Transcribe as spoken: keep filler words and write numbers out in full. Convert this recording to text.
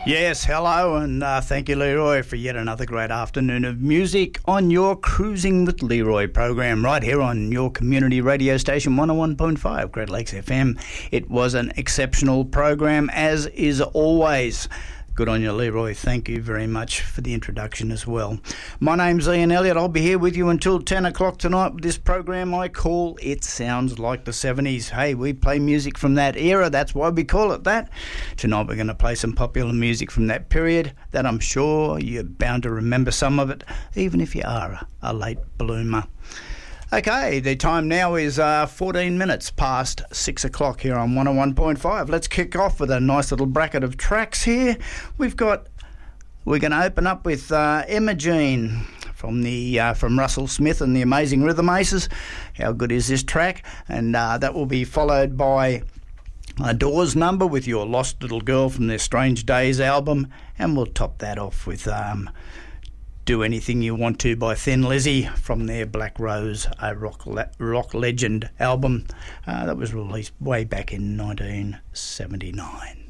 Yes, hello, and uh, thank you, Leroy, for yet another great afternoon of music on your Cruising with Leroy program right here on your community radio station one oh one point five Great Lakes F M. It was an exceptional program, as is always. Good on you, Leroy. Thank you very much for the introduction as well. My name's Ian Elliott. I'll be here with you until ten o'clock tonight with this program I call It Sounds Like the seventies. Hey, we play music from that era. That's why we call it that. Tonight we're going to play some popular music from that period that I'm sure you're bound to remember some of it, even if you are a late bloomer. Okay, the time now is uh, fourteen minutes past six o'clock here on one oh one point five. Let's kick off with a nice little bracket of tracks here. We've got, we're going to open up with uh, Emma Jean from the uh, from Russell Smith and the Amazing Rhythm Aces. How good is this track? And uh, that will be followed by a Doors number with Your Lost Little Girl from their Strange Days album. And we'll top that off with Um, Do Anything You Want To by Thin Lizzy from their Black Rose, a rock, le- rock legend album uh, that was released way back in nineteen seventy-nine.